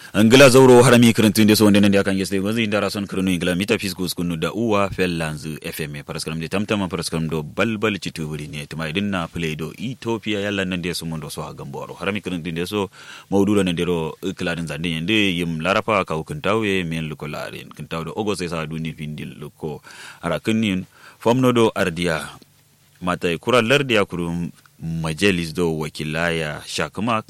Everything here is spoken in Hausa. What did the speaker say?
Angla zauro harami kirintun de so wonde nande akan yesde wazi indara son kirinu ingla mita fiskus kunu da uwa fellanzu fm paraskram de tamtama paraskram do balbal cituburi ne tuma idinna play do ethiopia yalla nande so mondo so hagamboro harami kirintun de so mawdudo nande ro ikladin zande yende yim larapa ka kuntawe men lukolarin kuntawdo ogose sa duni pindil luko arakin famno do ardia mata kura lardia kurum majalis do wakilaya shakma